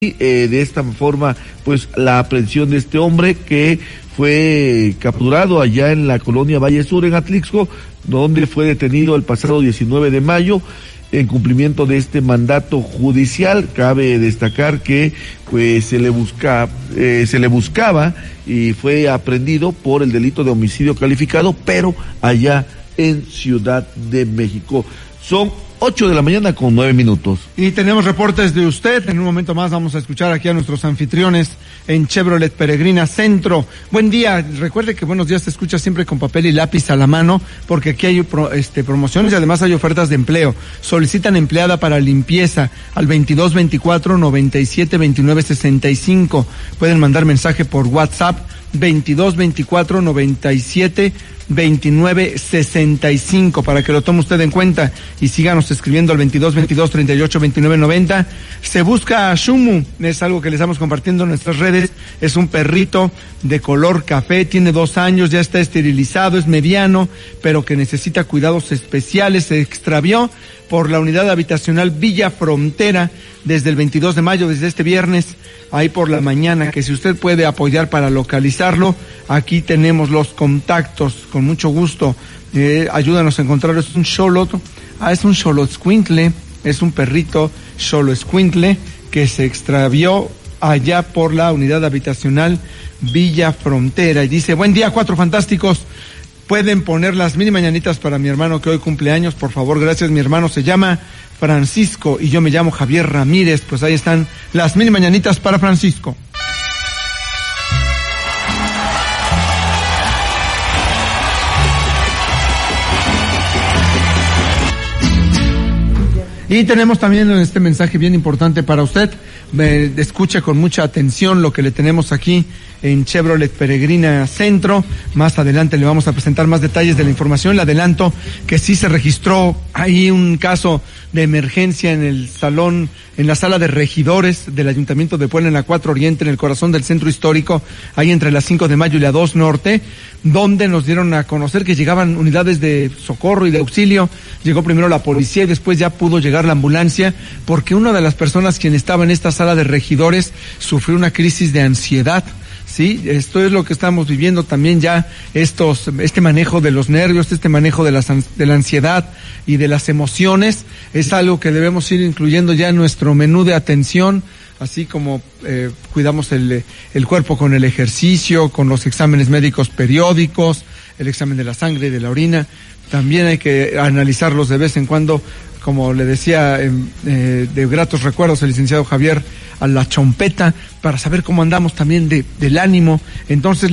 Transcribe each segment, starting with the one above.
de esta forma, pues la aprehensión de este hombre que fue capturado allá en la colonia Valle Sur, en Atlixco, donde fue detenido el pasado 19 de mayo en cumplimiento de este mandato judicial. Cabe destacar que pues se le buscaba y fue aprehendido por el delito de homicidio calificado, pero allá en Ciudad de México. Son 8:09 a.m. Y tenemos reportes de usted. En un momento más vamos a escuchar aquí a nuestros anfitriones en Chevrolet Peregrina Centro. Buen día. Recuerde que Buenos Días se escucha siempre con papel y lápiz a la mano, porque aquí hay promociones y además hay ofertas de empleo. Solicitan empleada para limpieza al 2224-972965. Pueden mandar mensaje por WhatsApp 2224-972965 para que lo tome usted en cuenta y síganos escribiendo al 2222-382990. Se busca a Shumu, es algo que les estamos compartiendo en nuestras redes. Es un perrito de color café, tiene 2 años, ya está esterilizado, es mediano, pero que necesita cuidados especiales. Se extravió por la unidad habitacional Villa Frontera desde el 22 de mayo, desde este viernes, ahí por la mañana, que si usted puede apoyar para localizarlo, aquí tenemos los contactos, con mucho gusto, ayúdanos a encontrarlo. Es un xoloescuintle, es un perrito xoloescuintle que se extravió allá por la unidad habitacional Villa Frontera, y dice: buen día, Cuatro Fantásticos. Pueden poner las mini mañanitas para mi hermano que hoy cumple años, por favor, gracias. Mi hermano se llama Francisco y yo me llamo Javier Ramírez. Pues ahí están las mini mañanitas para Francisco. Y tenemos también este mensaje bien importante para usted. Escuche con mucha atención lo que le tenemos aquí en Chevrolet Peregrina Centro. Más adelante le vamos a presentar más detalles de la información. Le adelanto que sí se registró ahí un caso de emergencia en el salón, en la sala de regidores del Ayuntamiento de Puebla, en la 4 Oriente, en el corazón del centro histórico, ahí entre la 5 de mayo y la 2 Norte, donde nos dieron a conocer que llegaban unidades de socorro y de auxilio. Llegó primero la policía y después ya pudo llegar la ambulancia, porque una de las personas quien estaba en esta sala de regidores sufrió una crisis de ansiedad. Sí, esto es lo que estamos viviendo también ya, este manejo de los nervios, este manejo de la ansiedad y de las emociones, es algo que debemos ir incluyendo ya en nuestro menú de atención, así como cuidamos el cuerpo con el ejercicio, con los exámenes médicos periódicos, el examen de la sangre y de la orina. También hay que analizarlos de vez en cuando, como le decía, de gratos recuerdos el licenciado Javier, a la chompeta, para saber cómo andamos también del ánimo. Entonces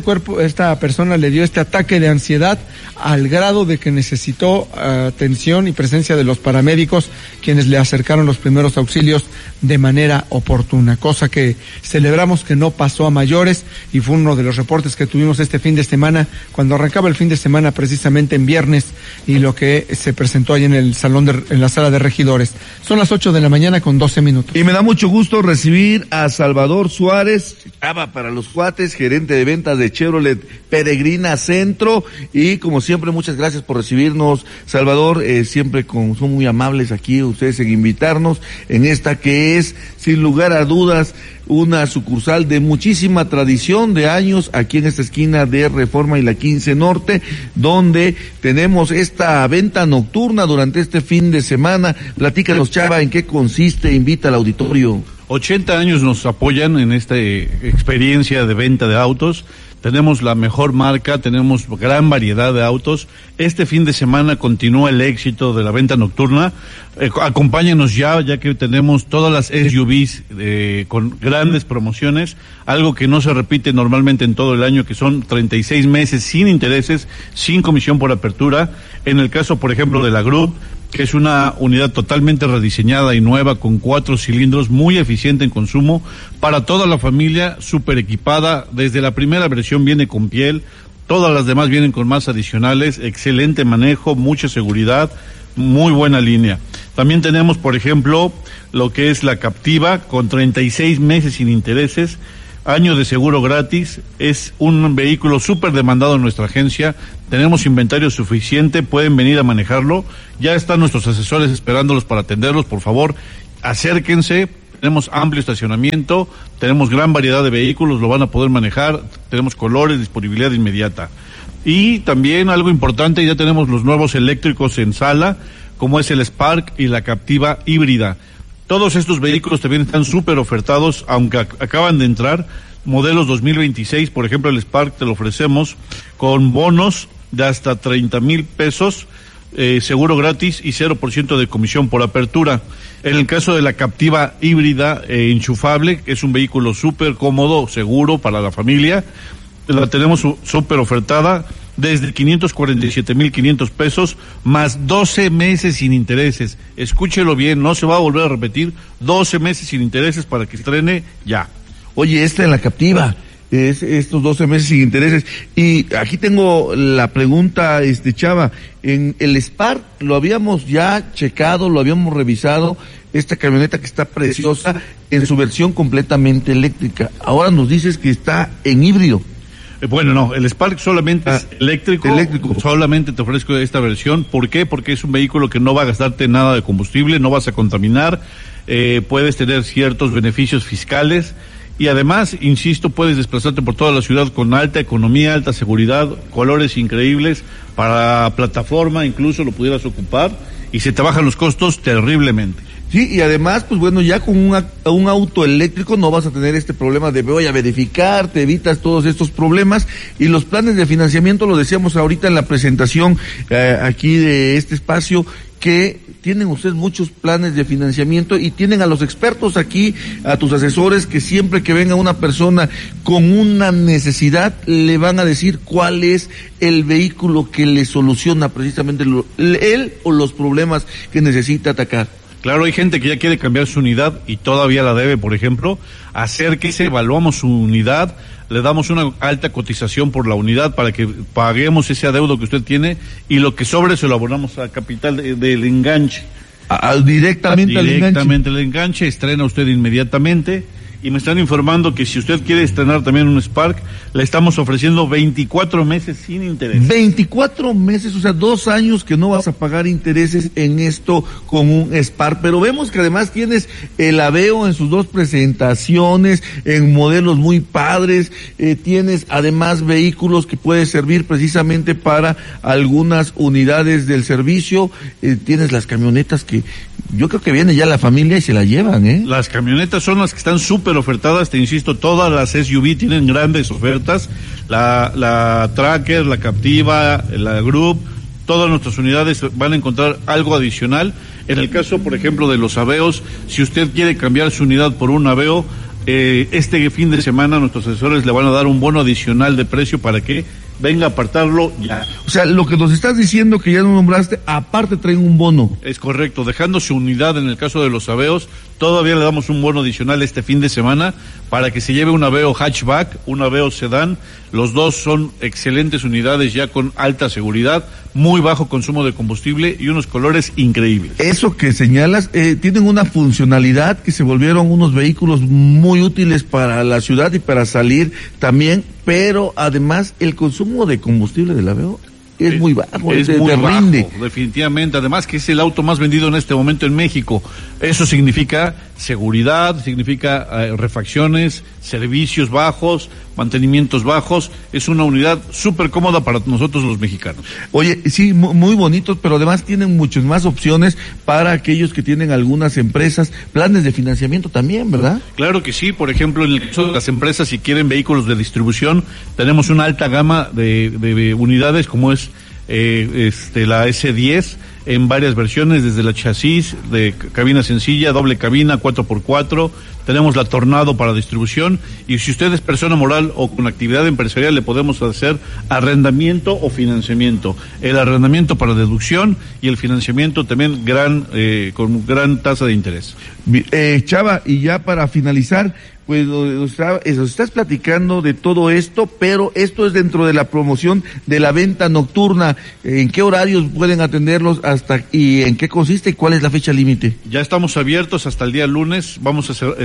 esta persona le dio este ataque de ansiedad al grado de que necesitó atención y presencia de los paramédicos, quienes le acercaron los primeros auxilios de manera oportuna, cosa que celebramos que no pasó a mayores, y fue uno de los reportes que tuvimos este fin de semana, cuando arrancaba el fin de semana, precisamente en viernes, y lo que se presentó ahí en la sala de regidores. Son las 8:12 a.m. Y me da mucho gusto recibir a Salvador Suárez, para los cuates, gerente de ventas de Chevrolet Peregrina Centro, y como siempre, muchas gracias por recibirnos, Salvador. Siempre son muy amables aquí ustedes en invitarnos en esta que es, sin lugar a dudas, una sucursal de muchísima tradición de años aquí en esta esquina de Reforma y la 15 Norte, donde tenemos esta venta nocturna durante este fin de semana. Platícanos, Chava, en qué consiste, invita al auditorio. 80 años nos apoyan en esta experiencia de venta de autos. Tenemos la mejor marca, tenemos gran variedad de autos. Este fin de semana continúa el éxito de la venta nocturna. Acompáñenos ya que tenemos todas las SUVs con grandes promociones, algo que no se repite normalmente en todo el año, que son 36 meses sin intereses, sin comisión por apertura. En el caso, por ejemplo, de la Group, que es una unidad totalmente rediseñada y nueva, con 4 cilindros, muy eficiente en consumo, para toda la familia, súper equipada. Desde la primera versión viene con piel, todas las demás vienen con más adicionales, excelente manejo, mucha seguridad, muy buena línea. También tenemos, por ejemplo, lo que es la Captiva, con 36 meses sin intereses, año de seguro gratis. Es un vehículo súper demandado en nuestra agencia, tenemos inventario suficiente, pueden venir a manejarlo, ya están nuestros asesores esperándolos para atenderlos. Por favor, acérquense, tenemos amplio estacionamiento, tenemos gran variedad de vehículos, lo van a poder manejar, tenemos colores, disponibilidad inmediata. Y también algo importante, ya tenemos los nuevos eléctricos en sala, como es el Spark y la Captiva híbrida. Todos estos vehículos también están súper ofertados, aunque acaban de entrar, modelos 2026, por ejemplo el Spark te lo ofrecemos con bonos de hasta 30,000 pesos, seguro gratis y 0% de comisión por apertura. En el caso de la Captiva híbrida enchufable, es un vehículo súper cómodo, seguro para la familia, la tenemos súper ofertada desde 547,500 pesos, más 12 meses sin intereses. Escúchelo bien, no se va a volver a repetir, 12 meses sin intereses para que estrene ya. Oye, esta en la Captiva, estos 12 meses sin intereses. Y aquí tengo la pregunta, Chava, en el Spark lo habíamos ya checado, lo habíamos revisado, esta camioneta que está preciosa en su versión completamente eléctrica. Ahora nos dices que está en híbrido. Bueno, no, el Spark solamente es eléctrico, solamente te ofrezco esta versión. ¿Por qué? Porque es un vehículo que no va a gastarte nada de combustible, no vas a contaminar, puedes tener ciertos beneficios fiscales y además, insisto, puedes desplazarte por toda la ciudad con alta economía, alta seguridad, colores increíbles, para plataforma incluso lo pudieras ocupar y se te bajan los costos terriblemente. Sí, y además, pues bueno, ya con un auto eléctrico no vas a tener este problema de voy a verificar, te evitas todos estos problemas, y los planes de financiamiento, lo decíamos ahorita en la presentación aquí de este espacio, que tienen ustedes muchos planes de financiamiento y tienen a los expertos aquí, a tus asesores, que siempre que venga una persona con una necesidad, le van a decir cuál es el vehículo que le soluciona precisamente él o los problemas que necesita atacar. Claro, hay gente que ya quiere cambiar su unidad y todavía la debe, por ejemplo. Acérquese, evaluamos su unidad, le damos una alta cotización por la unidad para que paguemos ese adeudo que usted tiene y lo que sobre se lo abonamos a capital del enganche. Directamente al enganche, estrena usted inmediatamente. Y me están informando que si usted quiere estrenar también un Spark, le estamos ofreciendo 24 meses sin interés. 24 meses, o sea, 2 años que no vas a pagar intereses en esto con un Spark. Pero vemos que además tienes el Aveo en sus 2 presentaciones, en modelos muy padres. Tienes además vehículos que pueden servir precisamente para algunas unidades del servicio. Tienes las camionetas que yo creo que viene ya la familia y se la llevan, ¿eh? Las camionetas son las que están súper ofertadas, te insisto, todas las SUV tienen grandes ofertas, la Tracker, la Captiva, la Group, todas nuestras unidades van a encontrar algo adicional. En el caso, por ejemplo, de los Aveos, si usted quiere cambiar su unidad por un Aveo, este fin de semana nuestros asesores le van a dar un bono adicional de precio para que venga a apartarlo ya. O sea, lo que nos estás diciendo que ya no nombraste, aparte traen un bono. Es correcto, dejando su unidad en el caso de los Aveos, todavía le damos un bono adicional este fin de semana para que se lleve un Aveo hatchback, un Aveo sedán. Los dos son excelentes unidades ya con alta seguridad, muy bajo consumo de combustible y unos colores increíbles. Eso que señalas, tienen una funcionalidad que se volvieron unos vehículos muy útiles para la ciudad y para salir también, pero además el consumo de combustible del Aveo es muy bajo, es muy bajo, definitivamente. Además que es el auto más vendido en este momento en México. Eso significa seguridad, significa refacciones, servicios bajos, mantenimientos bajos. Es una unidad súper cómoda para nosotros los mexicanos. Oye, sí, muy bonitos, pero además tienen muchas más opciones para aquellos que tienen algunas empresas, planes de financiamiento también, ¿verdad? Claro que sí. Por ejemplo, en el caso de las empresas, si quieren vehículos de distribución, tenemos una alta gama de unidades como es la S10 en varias versiones, desde la chasis de cabina sencilla, doble cabina, 4x4, tenemos la Tornado para distribución, y si usted es persona moral o con actividad empresarial, le podemos hacer arrendamiento o financiamiento. El arrendamiento para deducción y el financiamiento también con gran tasa de interés. Chava, y ya para finalizar, pues nos estás platicando de todo esto, pero esto es dentro de la promoción de la venta nocturna. ¿En qué horarios pueden atenderlos y en qué consiste y cuál es la fecha límite? Ya estamos abiertos hasta el día lunes, vamos a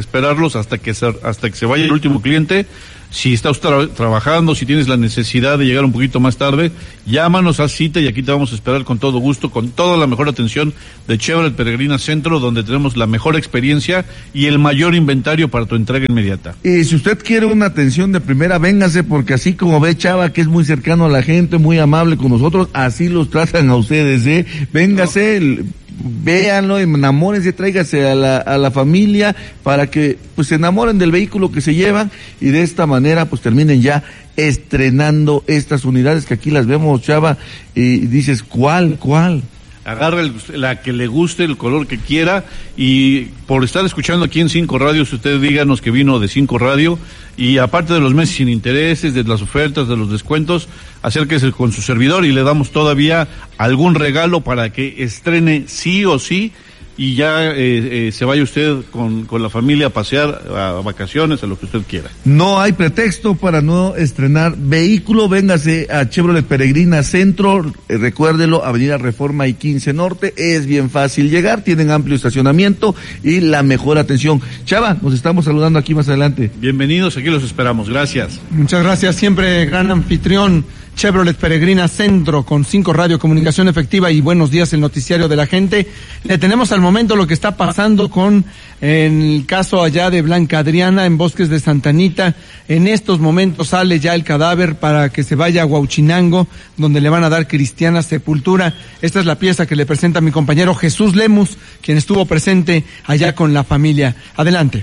esperarlos hasta que se vaya el último cliente. Si estás trabajando, si tienes la necesidad de llegar un poquito más tarde, llámanos a cita y aquí te vamos a esperar con todo gusto, con toda la mejor atención de Chevrolet Peregrina Centro, donde tenemos la mejor experiencia y el mayor inventario para tu entrega inmediata. Y si usted quiere una atención de primera, véngase, porque así como ve Chava, que es muy cercano a la gente, muy amable con nosotros, así los tratan a ustedes, véngase, véanlo, enamórense, tráigase a la familia para que pues se enamoren del vehículo que se llevan y de esta manera pues terminen ya estrenando estas unidades que aquí las vemos, Chava, y dices, ¿cuál? Agarra la que le guste, el color que quiera, y por estar escuchando aquí en 5 Radios, usted díganos que vino de 5 Radio, y aparte de los meses sin intereses, de las ofertas, de los descuentos, acérquese con su servidor y le damos todavía algún regalo para que estrene sí o sí, y ya se vaya usted con la familia a pasear, a vacaciones, a lo que usted quiera. No hay pretexto para no estrenar vehículo, véngase a Chevrolet Peregrina Centro, recuérdelo, Avenida Reforma y 15 Norte, es bien fácil llegar, tienen amplio estacionamiento y la mejor atención. Chava, nos estamos saludando aquí más adelante. Bienvenidos, aquí los esperamos, gracias. Muchas gracias, siempre gran anfitrión. Chevrolet Peregrina Centro con 5 Radio, comunicación efectiva y buenos días, el noticiario de la gente. Le tenemos al momento lo que está pasando con el caso allá de Blanca Adriana en Bosques de Santa Anita. En estos momentos sale ya el cadáver para que se vaya a Huauchinango, donde le van a dar cristiana sepultura. Esta es la pieza que le presenta mi compañero Jesús Lemus, quien estuvo presente allá con la familia. Adelante.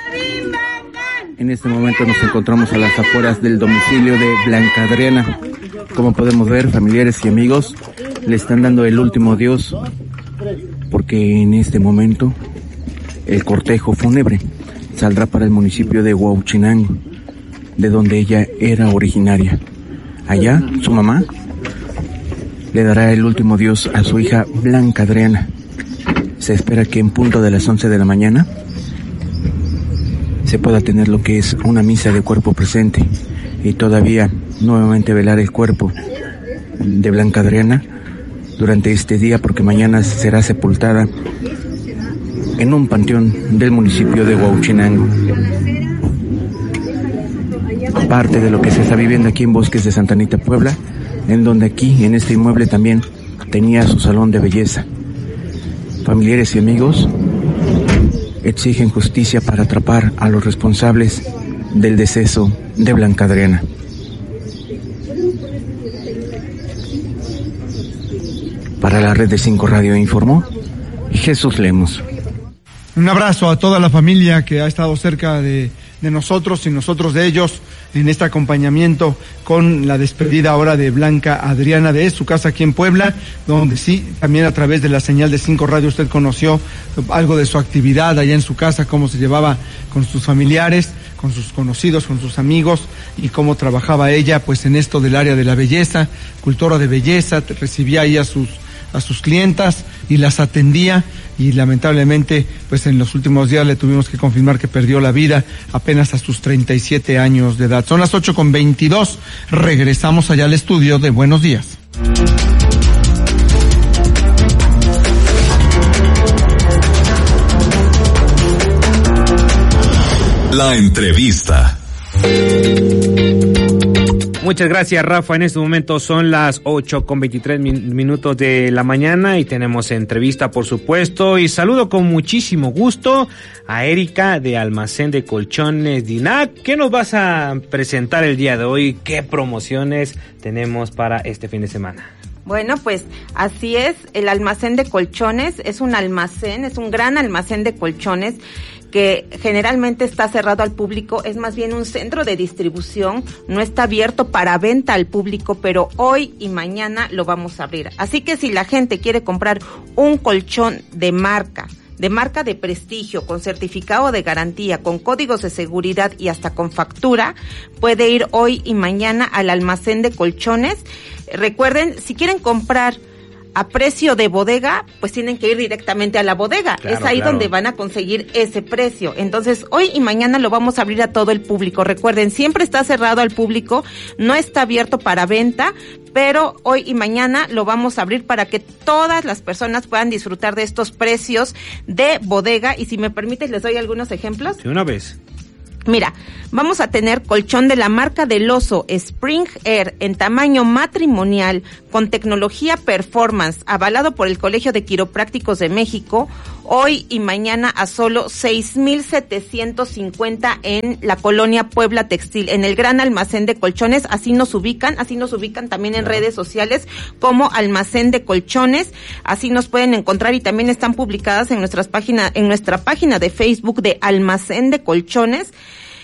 En este momento nos encontramos a las afueras del domicilio de Blanca Adriana. Como podemos ver, familiares y amigos le están dando el último adiós, porque en este momento el cortejo fúnebre saldrá para el municipio de Huauchinango, de donde ella era originaria. Allá, su mamá le dará el último adiós a su hija Blanca Adriana. Se espera que en punto de las 11 de la mañana se pueda tener lo que es una misa de cuerpo presente y todavía nuevamente velar el cuerpo de Blanca Adriana durante este día, porque mañana será sepultada en un panteón del municipio de Huauchinango. Parte de lo que se está viviendo aquí en Bosques de Santa Anita, Puebla, en donde aquí en este inmueble también tenía su salón de belleza. Familiares y amigos exigen justicia para atrapar a los responsables del deceso de Blanca Adriana. Para la red de 5 Radio informó Jesús Lemus. Un abrazo a toda la familia que ha estado cerca de nosotros y nosotros de ellos en este acompañamiento con la despedida ahora de Blanca Adriana de su casa aquí en Puebla, donde sí, también a través de la señal de 5 Radio usted conoció algo de su actividad allá en su casa, cómo se llevaba con sus familiares, con sus conocidos, con sus amigos y cómo trabajaba ella pues en esto del área de la belleza, cultora de belleza, recibía ahí a sus clientas y las atendía, y lamentablemente pues en los últimos días le tuvimos que confirmar que perdió la vida apenas a sus 37 años de edad. Son las 8:22, regresamos allá al estudio de Buenos Días. La entrevista. Muchas gracias, Rafa. En este momento son las 8:23 minutos de la mañana y tenemos entrevista, por supuesto, y saludo con muchísimo gusto a Erika de Almacén de Colchones Dinac. ¿Qué nos vas a presentar el día de hoy? ¿Qué promociones tenemos para este fin de semana? Bueno, pues así es, el Almacén de Colchones es un gran almacén de colchones que generalmente está cerrado al público, es más bien un centro de distribución, no está abierto para venta al público, pero hoy y mañana lo vamos a abrir. Así que si la gente quiere comprar un colchón de marca de prestigio, con certificado de garantía, con códigos de seguridad y hasta con factura, puede ir hoy y mañana al Almacén de Colchones. Recuerden, si quieren comprar a precio de bodega, pues tienen que ir directamente a la bodega. Claro, es ahí donde van a conseguir ese precio. Entonces, hoy y mañana lo vamos a abrir a todo el público. Recuerden, siempre está cerrado al público, no está abierto para venta, pero hoy y mañana lo vamos a abrir para que todas las personas puedan disfrutar de estos precios de bodega. Y si me permites, les doy algunos ejemplos. De una vez. Mira, vamos a tener colchón de la marca del Oso Spring Air en tamaño matrimonial con tecnología performance avalado por el Colegio de Quiroprácticos de México, hoy y mañana a solo 6,750 en la colonia Puebla Textil, en el gran almacén de colchones. Así nos ubican también en redes sociales como Almacén de Colchones. Así nos pueden encontrar y también están publicadas en nuestra página de Facebook de Almacén de Colchones.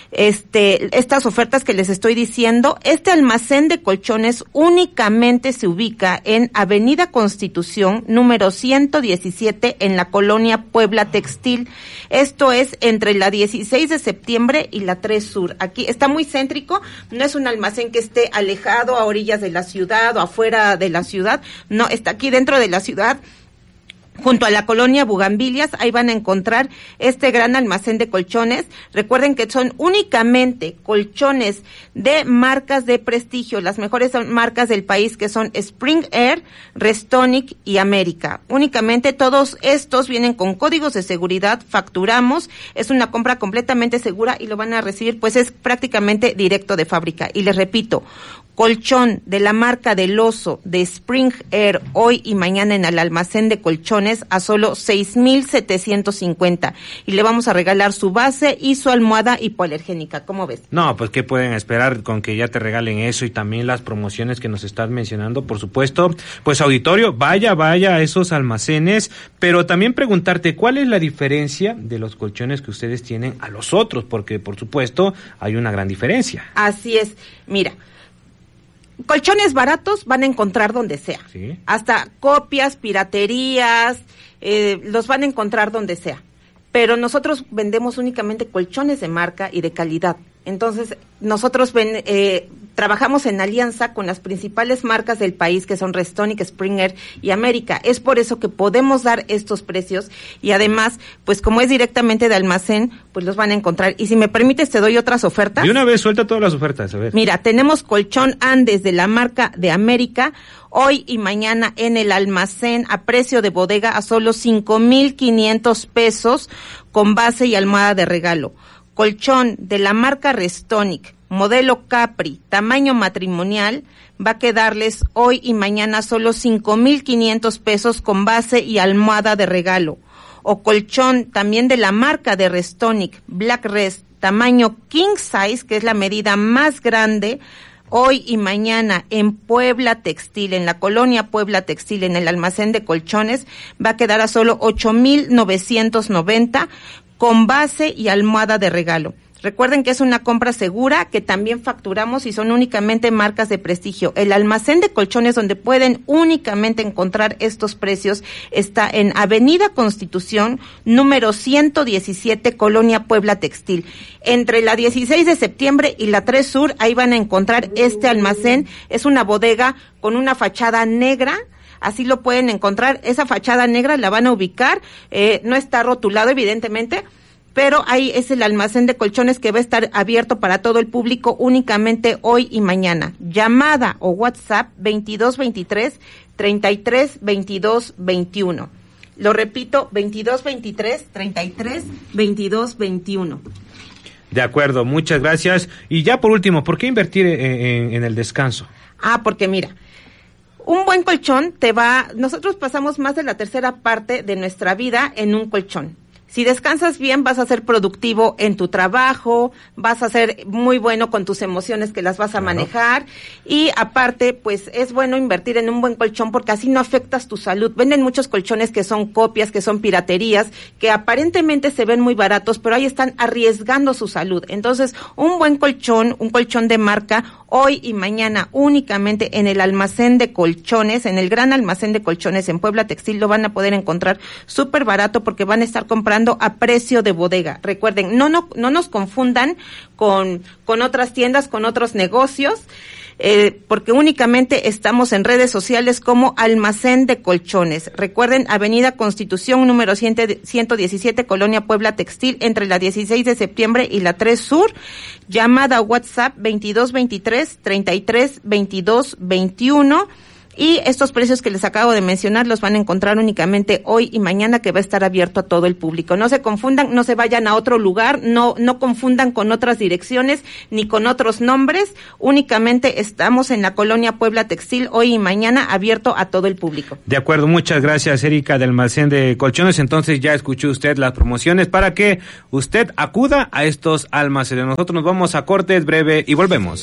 Estas ofertas que les estoy diciendo, este almacén de colchones únicamente se ubica en Avenida Constitución, número 117, en la colonia Puebla Textil. Esto es entre la 16 de septiembre y la 3 Sur. Aquí está muy céntrico, no es un almacén que esté alejado a orillas de la ciudad o afuera de la ciudad, no, está aquí dentro de la ciudad. Junto a la colonia Bugambilias, ahí van a encontrar este gran almacén de colchones. Recuerden que son únicamente colchones de marcas de prestigio, las mejores marcas del país, que son Spring Air, Restonic y América. Únicamente todos estos vienen con códigos de seguridad, facturamos, es una compra completamente segura y lo van a recibir, pues es prácticamente directo de fábrica. Y les repito, colchón de la marca del Oso de Spring Air hoy y mañana en el almacén de colchones a solo 6,750 y le vamos a regalar su base y su almohada hipoalergénica. ¿Cómo ves? No, pues qué pueden esperar con que ya te regalen eso y también las promociones que nos estás mencionando, por supuesto. Pues auditorio, vaya a esos almacenes, pero también preguntarte cuál es la diferencia de los colchones que ustedes tienen a los otros, porque por supuesto hay una gran diferencia. Así es, mira. Colchones baratos van a encontrar donde sea. ¿Sí? Hasta copias, piraterías, los van a encontrar donde sea. Pero nosotros vendemos únicamente colchones de marca y de calidad. Entonces, nosotros trabajamos en alianza con las principales marcas del país, que son Restonic, Springer y América. Es por eso que podemos dar estos precios y además, pues como es directamente de almacén, pues los van a encontrar. Y si me permites, te doy otras ofertas. De una vez, suelta todas las ofertas, a ver. Mira, tenemos colchón Andes de la marca de América, hoy y mañana en el almacén a precio de bodega a solo 5,500 pesos con base y almohada de regalo. Colchón de la marca Restonic, modelo Capri, tamaño matrimonial, va a quedarles hoy y mañana solo 5,500 pesos con base y almohada de regalo. O colchón también de la marca de Restonic, Black Rest, tamaño king size, que es la medida más grande, hoy y mañana en Puebla Textil, en la colonia Puebla Textil, en el almacén de colchones, va a quedar a solo 8,990 con base y almohada de regalo. Recuerden que es una compra segura, que también facturamos y son únicamente marcas de prestigio. El almacén de colchones donde pueden únicamente encontrar estos precios está en Avenida Constitución, número 117, Colonia Puebla Textil. Entre la 16 de septiembre y la 3 Sur, ahí van a encontrar este almacén. Es una bodega con una fachada negra. Así lo pueden encontrar, esa fachada negra la van a ubicar, no está rotulado evidentemente, pero ahí es el almacén de colchones que va a estar abierto para todo el público únicamente hoy y mañana. Llamada o WhatsApp 2223 33 22 21. Lo repito, 2223 33 22 21. De acuerdo, muchas gracias. Y ya por último, ¿por qué invertir en el descanso? Porque mira, un buen colchón nosotros pasamos más de la tercera parte de nuestra vida en un colchón. Si descansas bien, vas a ser productivo en tu trabajo, vas a ser muy bueno con tus emociones que las vas a manejar y aparte, pues es bueno invertir en un buen colchón porque así no afectas tu salud. Venden muchos colchones que son copias, que son piraterías, que aparentemente se ven muy baratos, pero ahí están arriesgando su salud. Entonces, un buen colchón, un colchón de marca, hoy y mañana únicamente en el almacén de colchones, en el gran almacén de colchones en Puebla Textil, lo van a poder encontrar súper barato porque van a estar comprando a precio de bodega. Recuerden, no nos confundan con otras tiendas, con otros negocios, porque únicamente estamos en redes sociales como Almacén de Colchones. Recuerden, Avenida Constitución número 117, Colonia Puebla Textil, entre la 16 de septiembre y la 3 Sur. Llamada WhatsApp 2223-332221. Y estos precios que les acabo de mencionar los van a encontrar únicamente hoy y mañana, que va a estar abierto a todo el público. No se confundan, no se vayan a otro lugar, no confundan con otras direcciones ni con otros nombres. Únicamente estamos en la Colonia Puebla Textil hoy y mañana, abierto a todo el público. De acuerdo, muchas gracias, Erika, del Almacén de Colchones. Entonces ya escuchó usted las promociones para que usted acuda a estos almacenes. Nosotros nos vamos a cortes breve y volvemos.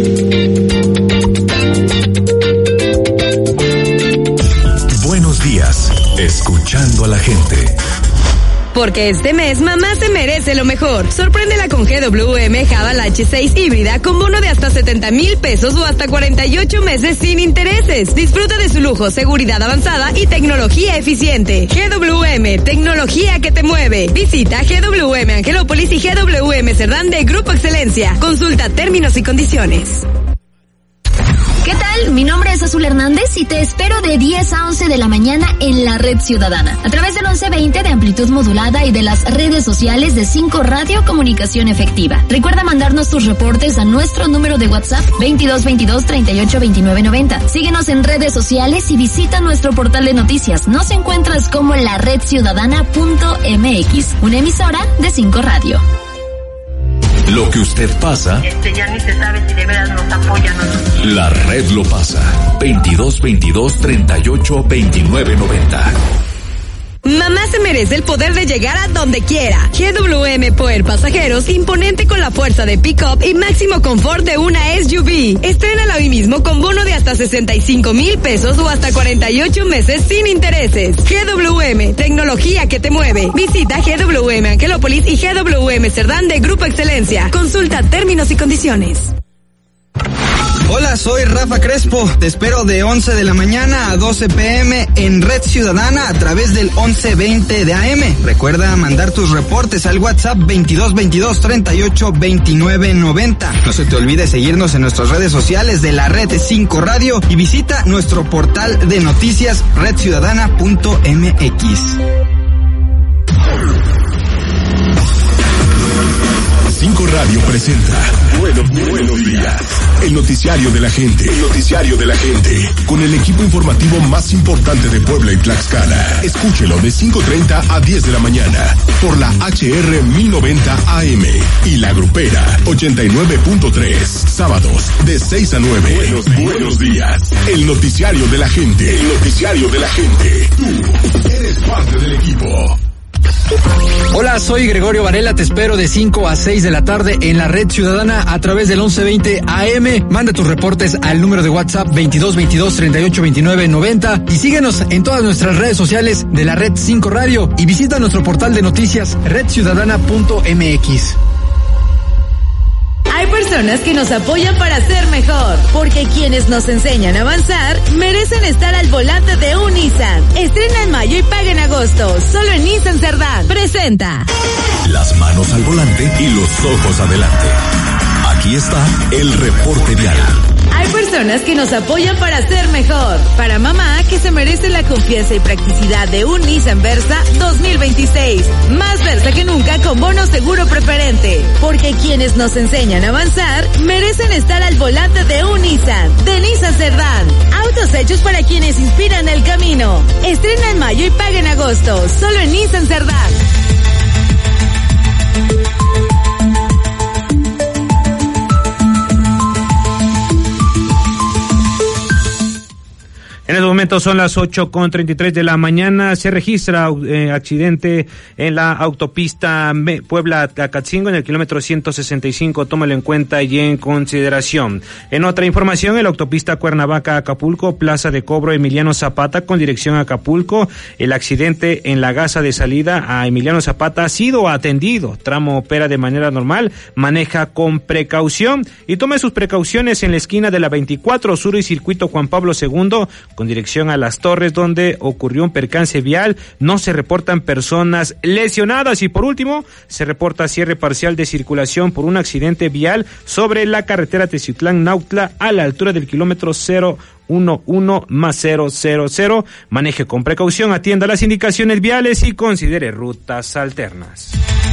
Buenos días, escuchando a la gente. Porque este mes mamá se merece lo mejor. Sorpréndela con GWM Haval H6 híbrida con bono de hasta 70,000 pesos o hasta 48 meses sin intereses. Disfruta de su lujo, seguridad avanzada y tecnología eficiente. GWM, tecnología que te mueve. Visita GWM Angelópolis y GWM Cerdán de Grupo Excelencia. Consulta términos y condiciones. ¿Qué tal? Mi nombre es Azul Hernández y te espero de 10 a 11 de la mañana en la Red Ciudadana, a través del 1120 de amplitud modulada y de las redes sociales de 5 Radio Comunicación Efectiva. Recuerda mandarnos tus reportes a nuestro número de WhatsApp 2222-382990. Síguenos en redes sociales y visita nuestro portal de noticias. Nos encuentras como laredciudadana.mx, una emisora de 5 Radio. Lo que usted pasa, ya ni se sabe si de veras nos apoyan o no. La red lo pasa. 2222-382990. Mamá se merece el poder de llegar a donde quiera. GWM Power Pasajeros, imponente con la fuerza de pick-up y máximo confort de una SUV. Estrénala hoy mismo con bono de hasta 65,000 pesos o hasta 48 meses sin intereses. GWM, tecnología que te mueve. Visita GWM Angelópolis y GWM Cerdán de Grupo Excelencia. Consulta términos y condiciones. Hola, soy Rafa Crespo. Te espero de 11 de la mañana a 12 p.m. en Red Ciudadana a través del 1120 de AM. Recuerda mandar tus reportes al WhatsApp 2222-382990. No se te olvide seguirnos en nuestras redes sociales de la Red 5 Radio y visita nuestro portal de noticias redciudadana.mx. 5 Radio presenta Buenos días. El noticiario de la gente. El noticiario de la gente. Con el equipo informativo más importante de Puebla y Tlaxcala. Escúchelo de 5:30 a 10 de la mañana. Por la HR 1090 AM. Y la Grupera 89.3. Sábados de 6 a 9. Buenos días. El noticiario de la gente. El noticiario de la gente. Tú eres parte del equipo. Hola, soy Gregorio Varela, te espero de 5 a 6 de la tarde en la Red Ciudadana a través del 1120 AM. Manda tus reportes al número de WhatsApp 2222-382990 y síguenos en todas nuestras redes sociales de la Red 5 Radio y visita nuestro portal de noticias redciudadana.mx. Hay personas que nos apoyan para ser mejor, porque quienes nos enseñan a avanzar merecen estar al volante de un Nissan. Estrena en mayo y paga en agosto, solo en Nissan Cerdán. Presenta. Las manos al volante y los ojos adelante. Aquí está el reporte vial. Hay personas que nos apoyan para ser mejor. Para mamá, que se merece la confianza y practicidad de un Nissan Versa 2026. Más Versa que nunca con bono seguro preferente. Porque quienes nos enseñan a avanzar merecen estar al volante de un Nissan. De Nissan Cerdán. Autos hechos para quienes inspiran el camino. Estrena en mayo y paga en agosto. Solo en Nissan Cerdán. En este momento son las 8:33 de la mañana. Se registra accidente en la autopista Puebla-Acatzingo en el kilómetro 165. Tómalo en cuenta y en consideración. En otra información, en la autopista Cuernavaca-Acapulco, plaza de cobro Emiliano Zapata con dirección a Acapulco. El accidente en la gasa de salida a Emiliano Zapata ha sido atendido. Tramo opera de manera normal. Maneja con precaución y tome sus precauciones en la esquina de la 24 Sur y Circuito Juan Pablo II con dirección dirección a Las Torres, donde ocurrió un percance vial. No se reportan personas lesionadas. Y por último, se reporta cierre parcial de circulación por un accidente vial sobre la carretera Teciutlán-Nautla a la altura del kilómetro 011+000. Maneje con precaución, atienda las indicaciones viales y considere rutas alternas.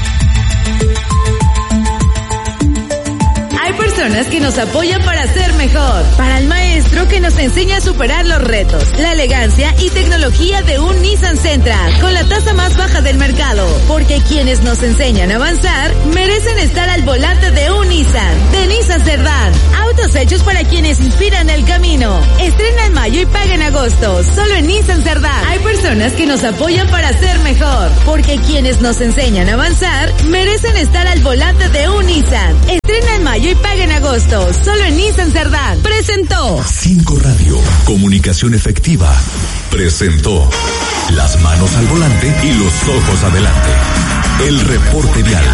Hay personas que nos apoyan para ser mejor. Para el maestro que nos enseña a superar los retos. La elegancia y tecnología de un Nissan Sentra, con la tasa más baja del mercado. Porque quienes nos enseñan a avanzar merecen estar al volante de un Nissan. De Nissan Cerdán. Autos hechos para quienes inspiran el camino. Estrena en mayo y paga en agosto. Solo en Nissan Cerdán. Hay personas que nos apoyan para ser mejor. Porque quienes nos enseñan a avanzar merecen estar al volante de un Nissan. Estrena en mayo y paga en agosto. Solo en Nissan Cerdán. Presentó 5 Radio, comunicación efectiva. Presentó las manos al volante y los ojos adelante. El reporte vial.